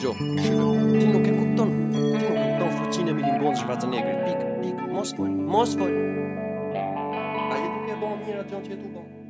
Joe, ti nuk e kupton. Ti nuk e kupton fuqinë e Milingon Schwarzenegger. Pik, mos fol. Ai nuk e bën mirë atë gjë që tu bën.